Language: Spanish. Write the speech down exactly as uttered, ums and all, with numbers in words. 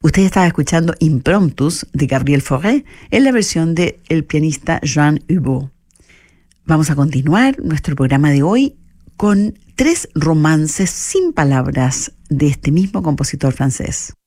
Usted estaba escuchando Impromptus de Gabriel Fauré en la versión del pianista Jean Hubaut. Vamos a continuar nuestro programa de hoy con tres romances sin palabras de este mismo compositor francés.